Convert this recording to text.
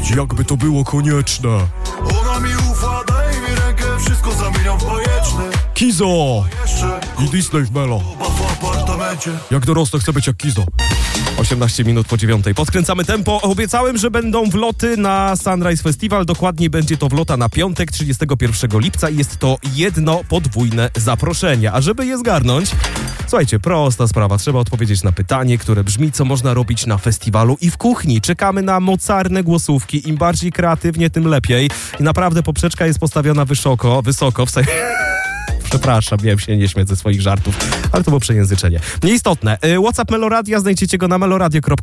świecie. Jakby to było konieczne. Ona mi ufa, daje mi rękę, wszystko zamieniam w bajeczne. Kizo! Jeszcze I Disney w Melo. chyba w apartamencie. Jak dorosnę, chcę być jak Kizo. 18 minut po 9. Podkręcamy tempo. Obiecałem, że będą wloty na Sunrise Festival. Dokładniej będzie to wlota na piątek 31 lipca i jest to jedno podwójne zaproszenie. A żeby je zgarnąć, słuchajcie, prosta sprawa. Trzeba odpowiedzieć na pytanie, które brzmi, co można robić na festiwalu i w kuchni. Czekamy na mocarne głosówki. Im bardziej kreatywnie, tym lepiej. I naprawdę poprzeczka jest postawiona wysoko, w sensie... Przepraszam, miałem się nie śmiać ze swoich żartów, ale to było przejęzyczenie. Nieistotne. WhatsApp Meloradia, znajdziecie go na meloradio.pl.